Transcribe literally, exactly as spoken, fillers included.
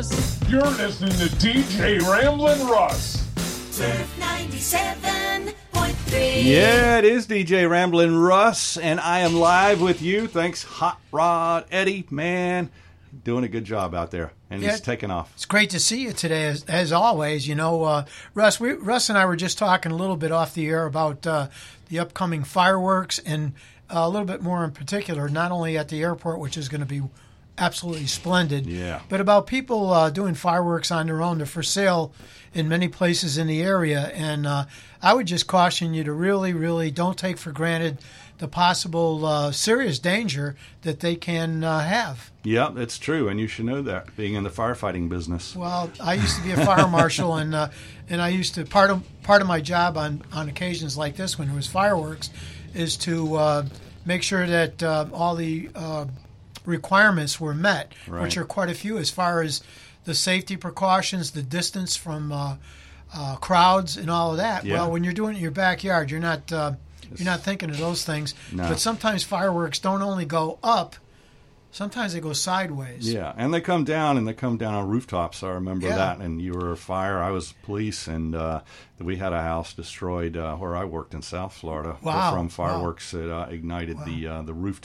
Russ. You're listening to D J Ramblin' Russ. Turf ninety-seven point three. Yeah, it is D J Ramblin' Russ, and I am live with you. Thanks, Hot Rod Eddie, man. Doing a good job out there, and Yeah, he's taking off. It's great to see you today, as, as always. You know, uh, Russ, we, Russ and I were just talking a little bit off the air about uh, the upcoming fireworks, and uh, a little bit more in particular, not only at the airport, which is going to be absolutely splendid, Yeah. but about people uh, doing fireworks on their own. They're for sale in many places in the area, and uh, I would just caution you to really, really don't take for granted the possible uh, serious danger that they can uh, have. Yeah, it's true, and you should know that, being in the firefighting business. Well, I used to be a fire marshal, and uh, and I used to part of part of my job on, on occasions like this, when there was fireworks, is to uh, make sure that uh, all the uh, requirements were met, Right. which are quite a few, as far as the safety precautions, the distance from uh, uh, crowds, and all of that. Yeah. Well, when you're doing it in your backyard, you're not uh, you're not thinking of those things. No. But sometimes fireworks don't only go up. Sometimes they go sideways. Yeah, and they come down, and they come down on rooftops. I remember Yeah. that. And you were a fire. I was police, and uh, we had a house destroyed uh, where I worked in South Florida Wow, from wow. fireworks that uh, ignited Wow. the uh, the roof